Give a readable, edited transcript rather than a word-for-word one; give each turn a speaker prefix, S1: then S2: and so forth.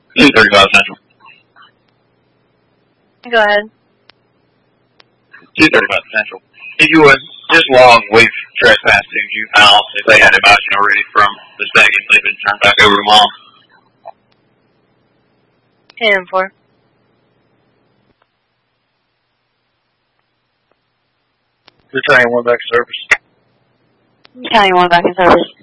S1: 235 Central.
S2: Go ahead.
S1: 235 Central. If you would, just log we've trespassed two juveniles if they had a voucher already from the state, if they've been turned back over to mom.
S2: 10-4.
S3: Battalion 1 back in service.
S2: Battalion 1 back in service.